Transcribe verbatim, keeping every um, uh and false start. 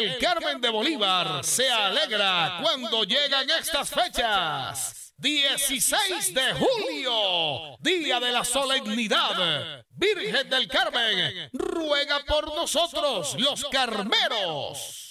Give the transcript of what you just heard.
El Carmen de Bolívar se alegra cuando llegan estas fechas. dieciséis de julio, día de la solemnidad. Virgen del Carmen, ruega por nosotros los carmeros.